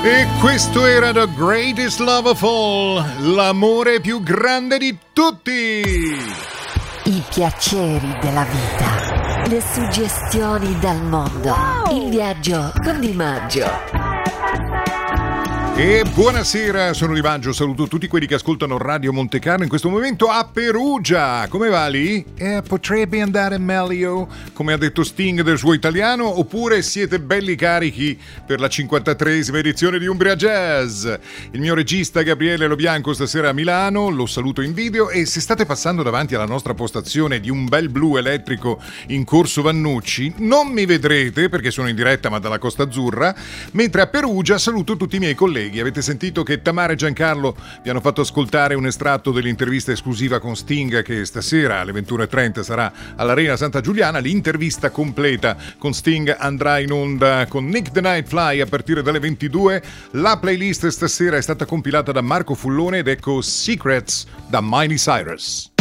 E questo era The Greatest Love of All, l'amore più grande di tutti. I piaceri della vita, le suggestioni dal mondo, il viaggio con Di Maggio. E buonasera, sono Di Maggio, saluto tutti quelli che ascoltano Radio Montecarlo in questo momento a Perugia. Come va lì? Potrebbe andare meglio, come ha detto Sting del suo italiano, oppure siete belli carichi per la 53esima edizione di Umbria Jazz? Il mio regista Gabriele Lobianco stasera a Milano, lo saluto in video, e se state passando davanti alla nostra postazione di un bel blu elettrico in Corso Vannucci, non mi vedrete perché sono in diretta ma dalla Costa Azzurra, mentre a Perugia saluto tutti i miei colleghi. Avete sentito che Tamara e Giancarlo vi hanno fatto ascoltare un estratto dell'intervista esclusiva con Sting, che stasera alle 21:30 sarà all'Arena Santa Giuliana. L'intervista completa con Sting andrà in onda con Nick the Nightfly a partire dalle 22. La playlist stasera è stata compilata da Marco Fullone ed ecco Secrets da Miley Cyrus.